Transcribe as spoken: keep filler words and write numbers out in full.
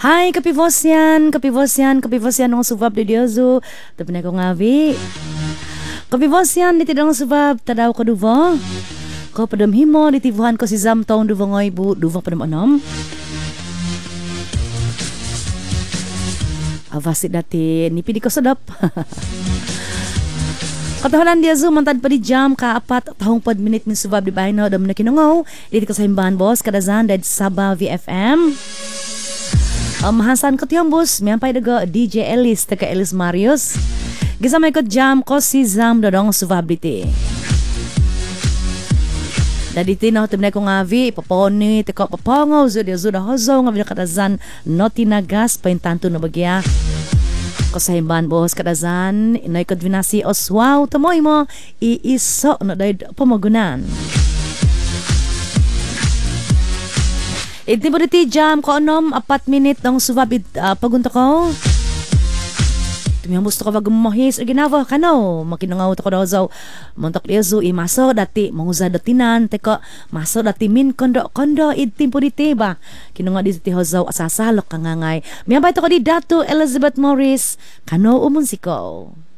Hai kapivosyan, kapivosyan, kapivosyan ng subab di Diozo. Tapi ko ngavi. Kapivosyan di tidong subab tadaw ko duvo. Ko padam himo di tivuhan ko si Zam taong duvo ngoy bu duvo padam onom. Avasit dati nipi di ko sedap. Katahanan dia Zoom mantad pa di jam ka apat tahong pod minute min subab di bayno dam na kinungaw. Dito ko sa himbahan boss kadazan dad Sabah V F M. Um, Hasan ko tiyong bus, miyampay dago D J Ellis, taga Ellis Marius. Gisamay ko jam ko si Zam dodong suvabiti. Daditi na hotem na ko ngavi, paponi, teko papongo, zudia zuda hozo, ngavi na kadazan, noti na gas, paintanto na bagya. Ko sa himban boss kadazan, inay ko dvinasi oswaw, tamoy mo, iiso na dahil pamagunan. Iti mo diti jam ko onom apat minute ng subabid uh, pagunta ko. Tumiyang gusto ko wag mohis o ginawa ka no. Makinungaw ko daw zaw. Montok liazo imaso dati manguza datinan. Teko maso dati min kondo kondo iti po diti ba. Kinunga diti hozaw asasalok kangangay. Miyabay to ko di Dato Elizabeth Morris. Kano umunsiko.